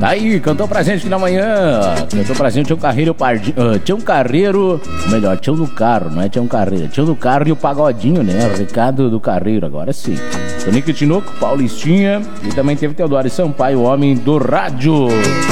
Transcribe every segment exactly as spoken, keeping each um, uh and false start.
Aí, cantou pra gente aqui na manhã. Cantou pra gente o Carreiro Pardi... uh, Tião Carreiro, melhor, Tião do Carro, não é Tião Carreiro, Tião do Carro e o Pagodinho, né? O recado do Carreiro, agora sim. Tonico Tinoco, Paulistinha e também teve Teodoro Sampaio, o homem do rádio.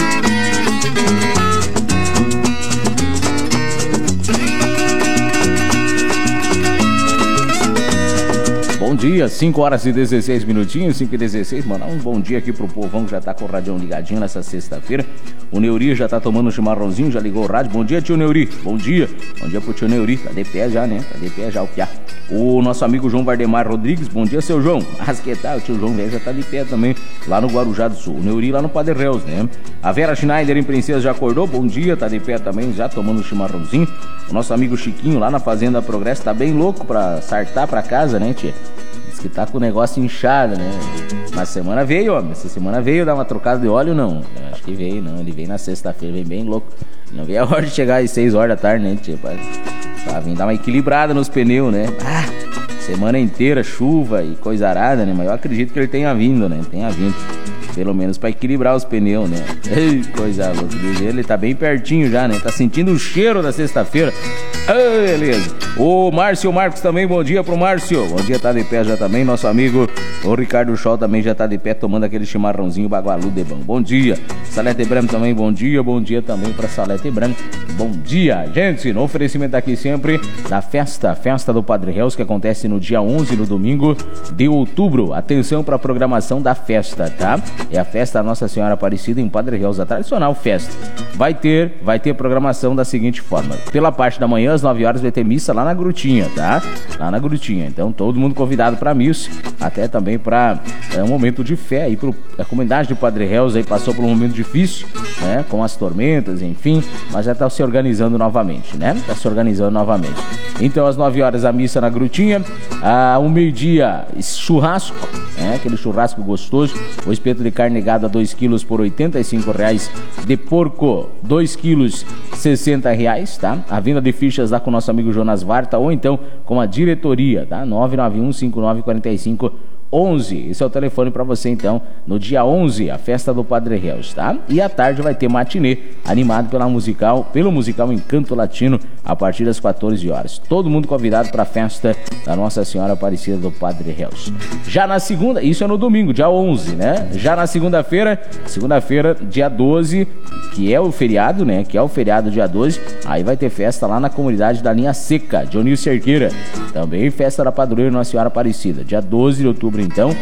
Bom dia, cinco horas e dezesseis minutinhos, cinco e dezesseis. Mandar um bom dia aqui pro povão que já tá com o radião ligadinho nessa sexta-feira. O Neuri já tá tomando um chimarrãozinho, já ligou o rádio. Bom dia, tio Neuri. Bom dia. Bom dia pro tio Neuri. Tá de pé já, né? Tá de pé já o piá. O nosso amigo João Vardemar Rodrigues. Bom dia, seu João. Mas que tal? O tio João velho já tá de pé também, lá no Guarujá do Sul. O Neuri lá no Padre Reus, né? A Vera Schneider em Princesa já acordou. Bom dia, tá de pé também, já tomando um chimarrãozinho. O nosso amigo Chiquinho lá na Fazenda Progresso tá bem louco pra sartar pra casa, né, tia? Diz que tá com o negócio inchado, né? Na semana veio, homem. Essa semana veio dar uma trocada de óleo, não. Eu acho que veio, não. Ele veio na sexta-feira, vem bem louco. Não veio a hora de chegar às seis horas da tarde, né, tia? Pra vir dar uma equilibrada nos pneus, né? Ah, semana inteira, chuva e coisa arada, né? Mas eu acredito que ele tenha vindo, né? Tenha vindo. Pelo menos pra equilibrar os pneus, né? Ei, coisa louca. Ele tá bem pertinho já, né? Tá sentindo o cheiro da sexta-feira. Ah, beleza. O Márcio Marcos também, bom dia pro Márcio. Bom dia, tá de pé já também. Nosso amigo o Ricardo Scholl também já tá de pé tomando aquele chimarrãozinho bagualu de bom. Bom dia. Salete Branco também, bom dia. Bom dia também pra Salete Branco. Bom dia, gente. No oferecimento aqui sempre da festa, festa do Padre Reus, que acontece no dia onze, no domingo de outubro. Atenção pra programação da festa, tá? É a festa da Nossa Senhora Aparecida em Padre Reus, a tradicional festa. Vai ter, vai ter programação da seguinte forma. Pela parte da manhã, às nove horas, vai ter missa lá na Grutinha, tá? Lá na Grutinha. Então, todo mundo convidado pra missa, até também pra é, um momento de fé aí pro, a comunidade do Padre Reus aí passou por um momento difícil, né? Com as tormentas, enfim, mas já tá se organizando novamente, né? Tá se organizando novamente. Então, às nove horas, a missa na Grutinha. Ao meio-dia, churrasco, né? Aquele churrasco gostoso. O espeto de carne gada dois quilos por oitenta e cinco reais. De porco, dois quilos, sessenta reais, tá? A venda de fichas lá com o nosso amigo Jonas Varta ou então com a diretoria, tá? nove nove um, cinco nove quatro cinco onze. Esse é o telefone para você, então, no dia onze, a festa do Padre Reus, tá? E à tarde vai ter matinê, animado pela musical, pelo musical Encanto Latino, a partir das quatorze horas. Todo mundo convidado para a festa da Nossa Senhora Aparecida do Padre Reus. Já na segunda, isso é no domingo, dia onze, né? Já na segunda-feira, segunda-feira, dia doze, que é o feriado, né? Que é o feriado dia doze, aí vai ter festa lá na comunidade da Linha Seca, Dionísio Cerqueira. Também festa da Padroeira Nossa Senhora Aparecida, dia doze de outubro. Então,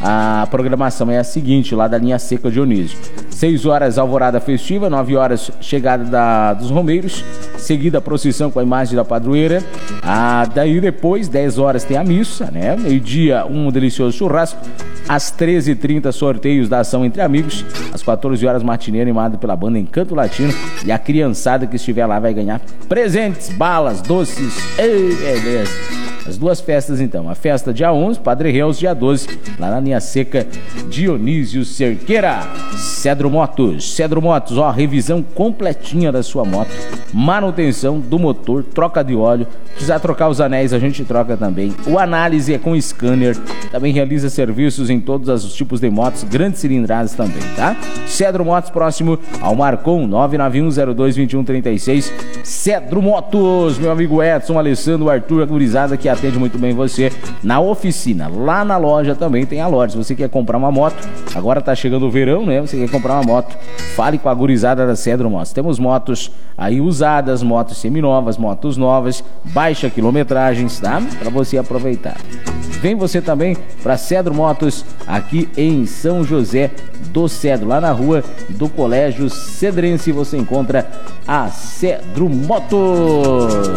a programação é a seguinte, lá da Linha Seca Dionísio. seis horas, alvorada festiva, nove horas, chegada da, dos romeiros, seguida a procissão com a imagem da padroeira. Ah, daí depois, dez horas, tem a missa, né? Meio-dia, um delicioso churrasco. Às treze e trinta, sorteios da ação entre amigos. Às quatorze horas, matinê animado pela banda Encanto Latino. E a criançada que estiver lá vai ganhar presentes, balas, doces. Ei, beleza. As duas festas, então. A festa dia onze, Padre Reus, dia doze, lá na Linha Seca, Dionísio Cerqueira. Cedro Motos. Cedro Motos, ó, revisão completinha da sua moto. Manutenção do motor, troca de óleo. Precisar trocar os anéis, a gente troca também. O análise é com scanner. Também realiza serviços em todos os tipos de motos, grandes cilindradas também, tá? Cedro Motos, próximo ao Marcon, nove nove um zero dois dois um três seis. Cedro Motos, meu amigo Edson, Alessandro, Arthur, a gurizada que atende muito bem você na oficina. Lá na loja também tem a loja. Se você quer comprar uma moto, agora tá chegando o verão, né? Você quer comprar uma moto, fale com a gurizada da Cedro Motos. Temos motos aí usadas, motos seminovas, motos novas, baixa quilometragens, tá? Para você aproveitar. Vem você também para Cedro Motos, aqui em São José do Cedro, lá na rua do Colégio Cedrense, você encontra a Cedro Motos.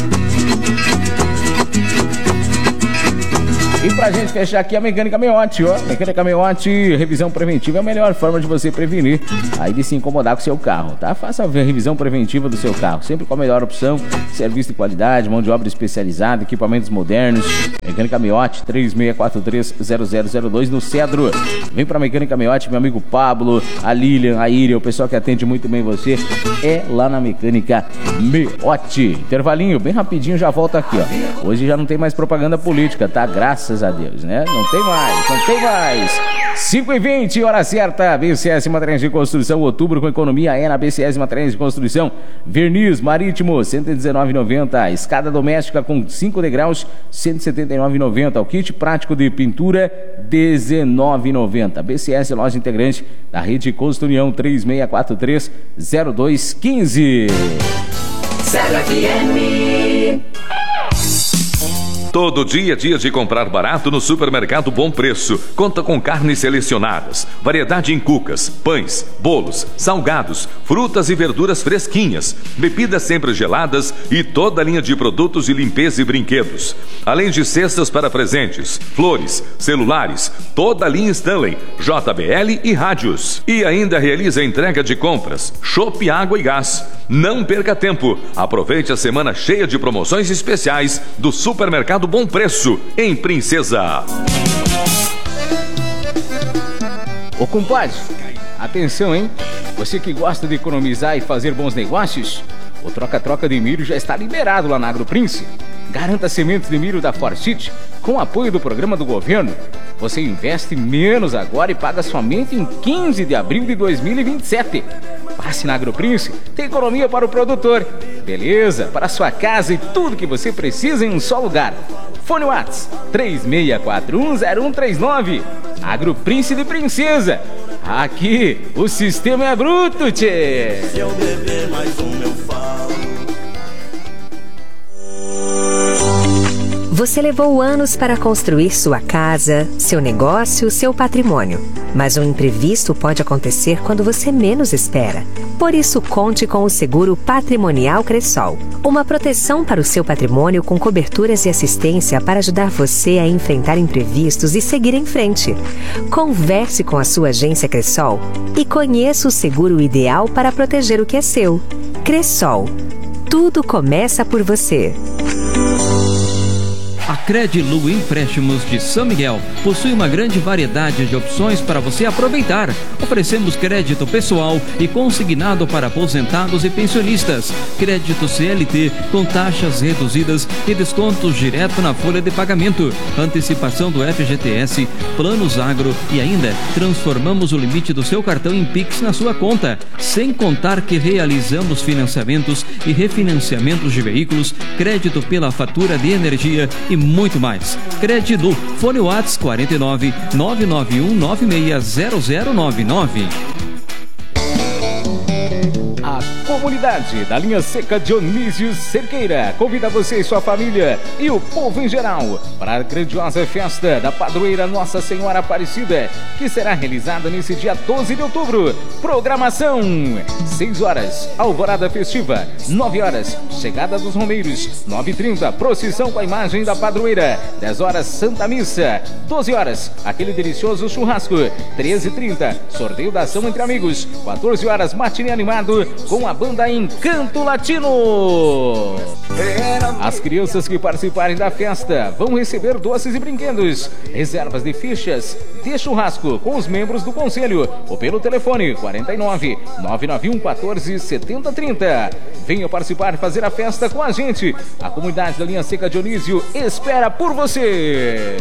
E pra gente fechar aqui a Mecânica Meiotti, ó. Mecânica Meiotti, revisão preventiva é a melhor forma de você prevenir aí de se incomodar com o seu carro, tá? Faça a revisão preventiva do seu carro, sempre com a melhor opção, serviço de qualidade, mão de obra especializada, equipamentos modernos. Mecânica Meiotti, três seis quatro três zero zero zero dois no Cedro. Vem pra Mecânica Meiotti, meu amigo Pablo, a Lilian, a Iria, o pessoal que atende muito bem você, é lá na Mecânica Meiotti. Intervalinho, bem rapidinho, já volta aqui, ó. Hoje já não tem mais propaganda política, tá? Graças a Deus, né? Não tem mais, não tem mais. cinco e vinte, hora certa. B C S Materiais de Construção, outubro com economia é na B C S Materiais de Construção. Verniz marítimo, cento e dezenove reais e noventa centavos. Escada doméstica com cinco degraus, cento e setenta e nove reais e noventa centavos. O kit prático de pintura, dezenove reais e noventa centavos. B C S, loja integrante da rede Construião, três seis quatro três, zero dois um cinco. zero F M. Todo dia é dia de comprar barato no Supermercado Bom Preço. Conta com carnes selecionadas, variedade em cucas, pães, bolos, salgados, frutas e verduras fresquinhas, bebidas sempre geladas e toda a linha de produtos de limpeza e brinquedos. Além de cestas para presentes, flores, celulares, toda a linha Stanley, J B L e rádios. E ainda realiza a entrega de compras, chopp, água e gás. Não perca tempo. Aproveite a semana cheia de promoções especiais do Supermercado Bom Preço, em Princesa. Ô compadre, atenção, hein? Você que gosta de economizar e fazer bons negócios, o troca-troca de milho já está liberado lá na AgroPrince. Garanta sementes de milho da Forsyth com apoio do programa do governo. Você investe menos agora e paga somente em quinze de abril de dois mil e vinte e sete. Passe na AgroPrince, tem economia para o produtor. Beleza, para a sua casa e tudo que você precisa em um só lugar. Fone WhatsApp três seis quatro um zero um três nove. AgroPrince de Princesa. Aqui o sistema é bruto, tchê. Se eu beber mais um, eu falo. Você levou anos para construir sua casa, seu negócio, seu patrimônio. Mas um imprevisto pode acontecer quando você menos espera. Por isso, conte com o seguro patrimonial Cressol. Uma proteção para o seu patrimônio com coberturas e assistência para ajudar você a enfrentar imprevistos e seguir em frente. Converse com a sua agência Cressol e conheça o seguro ideal para proteger o que é seu. Cressol. Tudo começa por você. A Credilu Empréstimos de São Miguel possui uma grande variedade de opções para você aproveitar. Oferecemos crédito pessoal e consignado para aposentados e pensionistas, crédito C L T com taxas reduzidas e descontos direto na folha de pagamento, antecipação do F G T S, planos agro e ainda transformamos o limite do seu cartão em Pix na sua conta, sem contar que realizamos financiamentos e refinanciamentos de veículos, crédito pela fatura de energia e muito mais. Credilu, fone WhatsApp quarenta e nove, nove nove um nove seis zero zero nove nove. A comunidade da linha seca Dionísio Cerqueira convida você e sua família e o povo em geral para a grandiosa festa da padroeira Nossa Senhora Aparecida, que será realizada nesse dia doze de outubro. Programação: seis horas, alvorada festiva. nove horas, chegada dos romeiros. nove e trinta, procissão com a imagem da padroeira. dez horas, Santa Missa. doze horas, aquele delicioso churrasco. treze e trinta, sorteio da ação entre amigos. quatorze horas, matinê animado com a banda Encanto Latino. As crianças que participarem da festa vão receber doces e brinquedos, reservas de fichas de churrasco com os membros do conselho ou pelo telefone quarenta e nove, nove nove um quatorze, setenta trinta. Venha participar e fazer a festa com a gente. A comunidade da linha seca Dionísio espera por você.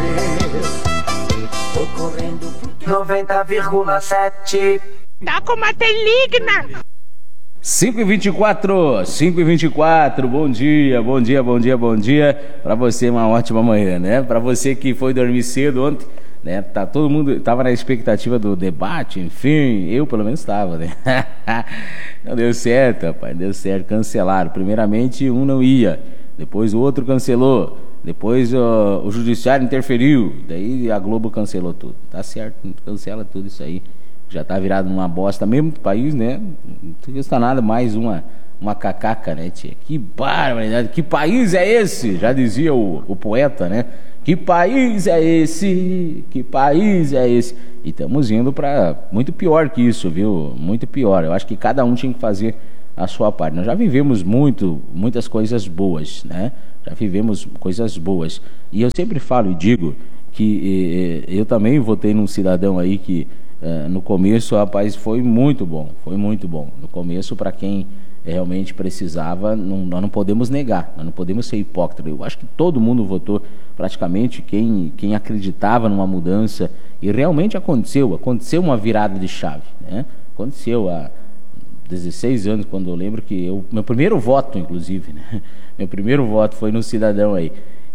noventa vírgula sete. Tá com uma teligna. cinco e vinte e quatro, cinco e vinte e quatro, bom dia, bom dia, bom dia, bom dia. Pra você uma ótima manhã, né? Pra você que foi dormir cedo ontem, né? Tá todo mundo, tava na expectativa do debate, enfim, eu pelo menos tava, né? Não deu certo, rapaz, deu certo, cancelaram. Primeiramente um não ia, depois o outro cancelou, depois uh, o judiciário interferiu, daí a Globo cancelou tudo. Tá certo, cancela tudo isso aí. Já tá virado uma bosta mesmo do país, né? Não custa nada mais uma, uma cacaca, né, tia? Que barbaridade, que país é esse? Já dizia o, o poeta, né? Que país é esse? Que país é esse? E estamos indo para muito pior que isso, viu? Muito pior. Eu acho que cada um tinha que fazer a sua parte. Nós já vivemos muito, muitas coisas boas, né? Já vivemos coisas boas. E eu sempre falo e digo que eh, eu também votei num cidadão aí que Uh, no começo, rapaz, foi muito bom, foi muito bom. No começo, para quem realmente precisava, não, nós não podemos negar, nós não podemos ser hipócritas. Eu acho que todo mundo votou praticamente quem, quem acreditava numa mudança, e realmente aconteceu, aconteceu uma virada de chave, né? Aconteceu há dezesseis anos, quando eu lembro que eu, meu primeiro voto, inclusive, né? Meu primeiro voto foi no Cidadão aí.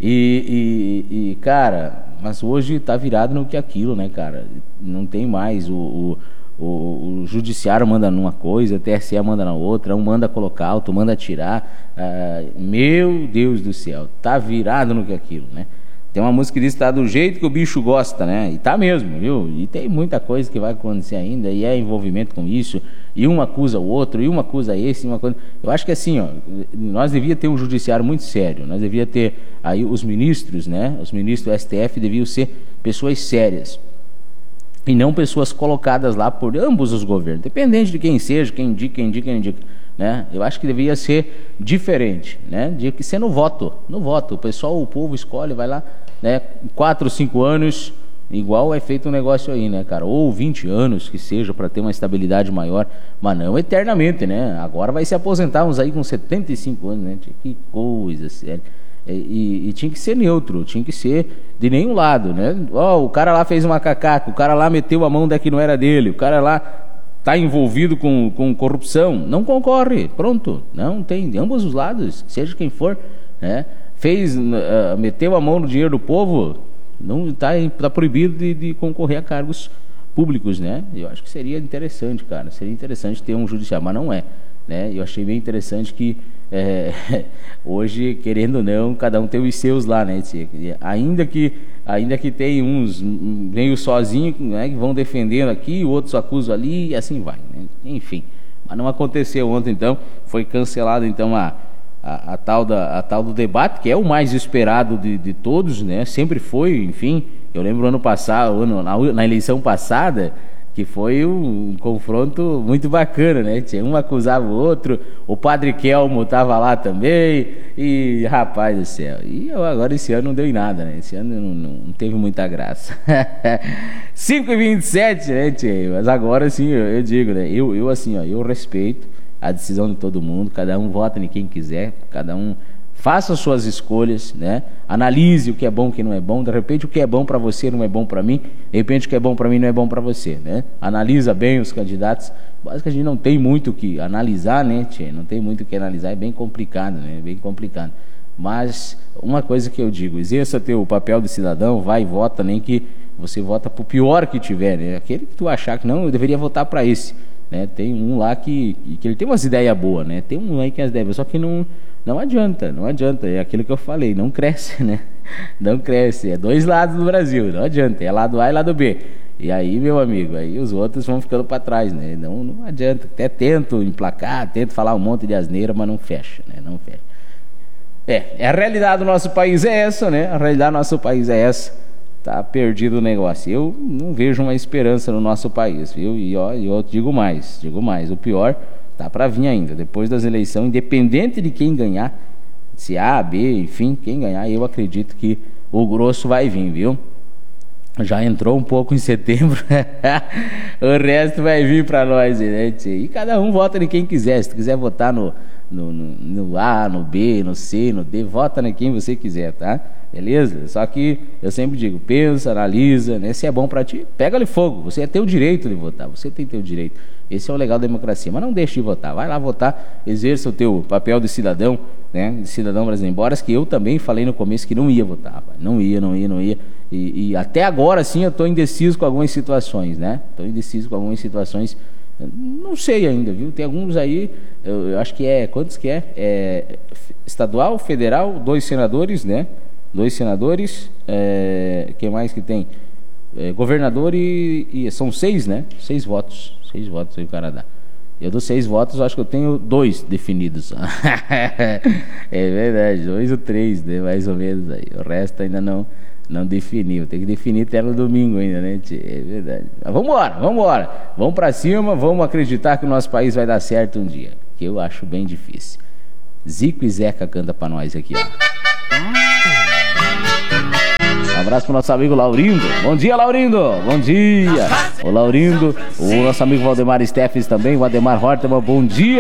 E, e, e, cara, mas hoje tá virado no que aquilo, né, cara? Não tem mais o, o, o, o judiciário manda numa coisa, a T S E manda na outra, um manda colocar, outro manda tirar. Ah, meu Deus do céu, tá virado no que aquilo, né? Tem uma música que diz que tá do jeito que o bicho gosta, né? E tá mesmo, viu? E tem muita coisa que vai acontecer ainda, e é envolvimento com isso, e um acusa o outro, e um acusa esse, e uma coisa... Eu acho que assim, ó, nós devíamos ter um judiciário muito sério, nós devíamos ter aí os ministros, né? Os ministros do S T F deviam ser pessoas sérias, e não pessoas colocadas lá por ambos os governos, dependente de quem seja, quem indica, quem indica, quem indica, né? Eu acho que deveria ser diferente, né? De que ser no voto, no voto, o pessoal, o povo escolhe, vai lá, né? Quatro, cinco anos, igual é feito um negócio aí, né, cara? Ou vinte anos, que seja, para ter uma estabilidade maior, mas não eternamente, né? Agora vai se aposentar uns aí com setenta e cinco anos, né? Que coisa séria. E, e, e tinha que ser neutro, tinha que ser de nenhum lado, né? Oh, o cara lá fez uma cacaca, o cara lá meteu a mão onde é que não era dele, o cara lá está envolvido com, com corrupção, não concorre, pronto, não tem, de ambos os lados, seja quem for, né? Fez, uh, meteu a mão no dinheiro do povo, não está tá proibido de, de concorrer a cargos públicos, né? Eu acho que seria interessante, cara, seria interessante ter um judiciário, mas não é, né? Eu achei bem interessante que é, hoje, querendo ou não, cada um tem os seus lá, né? Ainda que, ainda que tem uns meio sozinhos, né, que vão defendendo aqui, outros acusam ali, e assim vai, né? Enfim, mas não aconteceu ontem, então, foi cancelado então a, a, a, tal, da, a tal do debate, que é o mais esperado de, de todos, né? Sempre foi, enfim, eu lembro ano passado, ano, na, na eleição passada, que foi um confronto muito bacana, né? Tinha um acusava o outro, o Padre Kelmo estava lá também, e rapaz do céu, e eu, agora esse ano não deu em nada, né? Esse ano não, não, não teve muita graça. cinco e vinte e sete, né, tchê? Mas agora sim, eu, eu digo, né? Eu, eu assim, ó, eu respeito a decisão de todo mundo, cada um vota em quem quiser, cada um faça suas escolhas, né? Analise o que é bom, o que não é bom. De repente o que é bom para você não é bom para mim, de repente o que é bom para mim não é bom para você, né? Analisa bem os candidatos. Basicamente a gente não tem muito o que analisar, né, tchê? Não tem muito o que analisar, é bem complicado, né? É bem complicado. Mas uma coisa que eu digo, exerça teu papel de cidadão, vai e vota, nem que você vota pro pior que tiver, né? Aquele que tu achar que não, eu deveria votar para esse, né? Tem um lá que, que ele tem umas ideias boas, né? Tem um aí que as ideias, só que não Não adianta, não adianta, é aquilo que eu falei, não cresce, né? Não cresce, é dois lados do Brasil, não adianta, é lado A e lado B. E aí, meu amigo, aí os outros vão ficando para trás, né? Não, não adianta, até tento emplacar, tento falar um monte de asneira, mas não fecha, né? Não fecha. É, a realidade do nosso país é essa, né? A realidade do nosso país é essa, tá perdido o negócio. Eu não vejo uma esperança no nosso país, viu? E ó, eu digo mais, digo mais, o pior... Tá para vir ainda, depois das eleições, independente de quem ganhar, se A, B, enfim, quem ganhar, eu acredito que o grosso vai vir, viu? Já entrou um pouco em setembro, o resto vai vir para nós, né? E cada um vota em quem quiser, se tu quiser votar no, no, no, no A, no B, no C, no D, vota em quem você quiser, tá? Beleza? Só que eu sempre digo, pensa, analisa, né? Se é bom para ti, pega-lhe fogo, você tem o direito de votar, você tem teu direito. Esse é o legal da democracia, mas não deixe de votar, vai lá votar, exerça o teu papel de cidadão, né? De cidadão brasileiro, embora que eu também falei no começo que não ia votar, rapaz. não ia, não ia, não ia, e, e até agora sim eu estou indeciso com algumas situações, né? Estou indeciso com algumas situações, não sei ainda, viu? Tem alguns aí, eu, eu acho que é, quantos que é? É estadual, federal, dois senadores, né? Dois senadores, é, que mais que tem? É, governador e, e são seis, né? Seis votos, seis votos aí o cara dá. Eu dou seis votos, eu acho que eu tenho dois definidos. É verdade, dois ou três, né? Mais ou menos aí. O resto ainda não, não definiu. Tem que definir até no domingo ainda, né? É verdade. Mas vamos embora, vamos embora. Vamos pra cima, vamos acreditar que o nosso país vai dar certo um dia. Que eu acho bem difícil. Zico e Zeca canta pra nós aqui, ó. Um abraço pro nosso amigo Laurindo. Bom dia, Laurindo. Bom dia. O Laurindo, o nosso amigo Valdemar Steffes também, o Ademar Hortman, bom dia.